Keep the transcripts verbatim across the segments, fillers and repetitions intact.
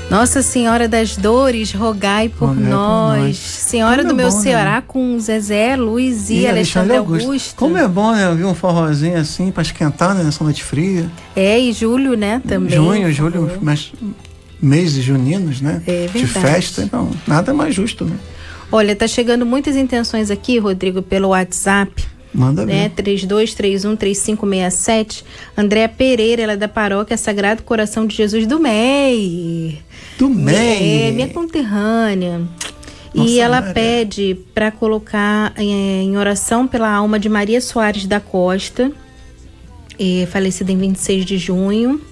Nossa Senhora das Dores, rogai por, rogai nós. por nós. Senhora Como do é meu bom, Ceará, né? Com Zezé, Luiz e, e Alexandre, Alexandre Augusto. Augusto. Como é bom, né? Ouvir um forrozinho assim pra esquentar, né? Nessa noite fria. É, e julho, né? Também. Junho, julho, mas meses juninos, né? É verdade. De festa, então nada mais justo, né? Olha, tá chegando muitas intenções aqui, Rodrigo, pelo WhatsApp. Manda né? ver. três dois três um três cinco seis sete. Andréa Pereira, ela é da paróquia Sagrado Coração de Jesus do M E I. Do M E I? É, minha conterrânea. Nossa, e ela Maria. pede para colocar em, em oração pela alma de Maria Soares da Costa, é, falecida em vinte e seis de junho.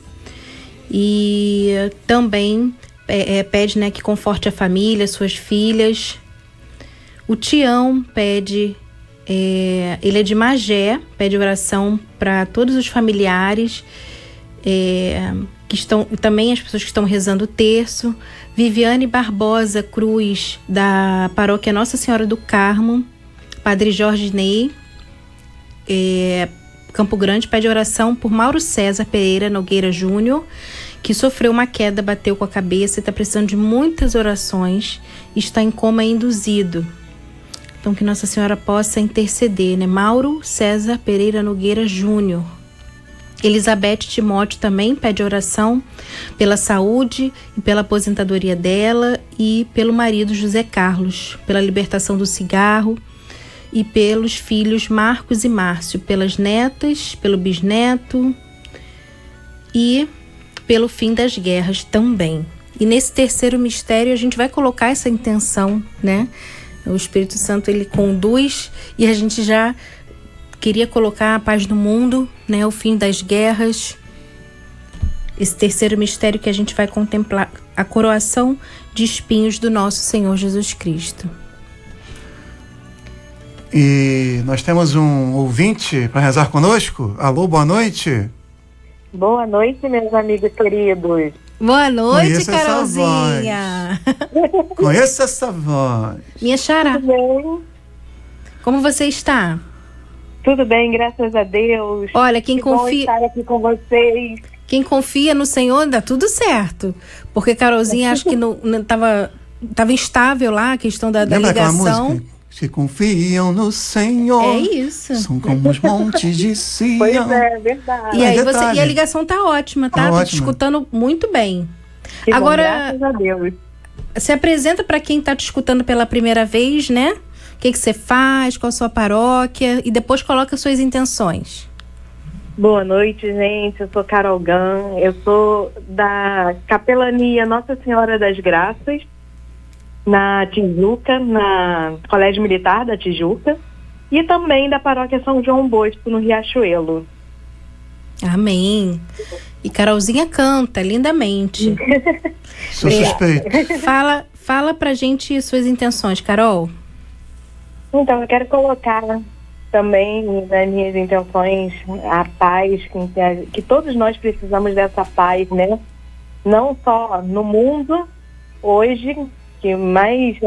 E também é, é, pede, né, que conforte a família, suas filhas. O Tião pede... É, ele é de Magé, pede oração para todos os familiares, é, que estão, também as pessoas que estão rezando o terço. Viviane Barbosa Cruz, da paróquia Nossa Senhora do Carmo. Padre Jorge Ney, é, Campo Grande, pede oração por Mauro César Pereira Nogueira Júnior, que sofreu uma queda, bateu com a cabeça e está precisando de muitas orações, está em coma induzido. Então, que Nossa Senhora possa interceder, né? Mauro César Pereira Nogueira Júnior. Elizabeth Timóteo também pede oração pela saúde e pela aposentadoria dela e pelo marido José Carlos, pela libertação do cigarro e pelos filhos Marcos e Márcio, pelas netas, pelo bisneto e pelo fim das guerras também. E nesse terceiro mistério a gente vai colocar essa intenção, né? O Espírito Santo, ele conduz, e a gente já queria colocar a paz no mundo, né? O fim das guerras. Esse terceiro mistério que a gente vai contemplar, a coroação de espinhos do nosso Senhor Jesus Cristo. E nós temos um ouvinte para rezar conosco. Alô, boa noite. Boa noite, meus amigos queridos. Boa noite, Conheço Carolzinha. Conheça essa voz. Minha xará. Tudo bem? Como você está? Tudo bem, graças a Deus. Olha, quem que confia... bom estar aqui com vocês. Quem confia no Senhor, dá tudo certo. Porque Carolzinha, acho que não, não tava, tava instável lá, a questão da, da ligação. Que confiam no Senhor. É isso. São como os montes de Sião. Pois é, verdade. E, aí Mas você, e a ligação tá ótima, tá? Tá Tô te ótima. escutando muito bem. Que Agora, bom, graças a Deus. se apresenta para quem tá te escutando pela primeira vez, né? O que que você faz, qual a sua paróquia, e depois coloca suas intenções. Boa noite, gente. Eu sou Carol Gan. Eu sou da Capelania Nossa Senhora das Graças, na Tijuca, na Colégio Militar da Tijuca, e também da Paróquia São João Bosco, no Riachuelo. Amém. E Carolzinha canta lindamente. Sou suspeito. Fala, fala pra gente suas intenções, Carol. Então, eu quero colocar também nas minhas intenções a paz, que, que todos nós precisamos dessa paz, né? Não só no mundo, hoje, que mais